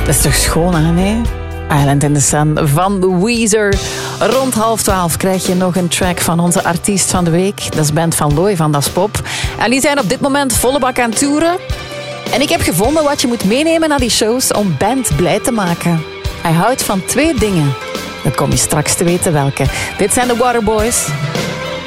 Dat is toch schoon, hè? Nee? Island in the Sun van Weezer. Rond 11:30 krijg je nog een track van onze artiest van de week. Dat is Bent van Looy van Das Pop. En die zijn op dit moment volle bak aan toeren. En ik heb gevonden wat je moet meenemen naar die shows om Bent blij te maken. Hij houdt van 2 dingen. Dat kom je straks te weten welke. Dit zijn de Waterboys.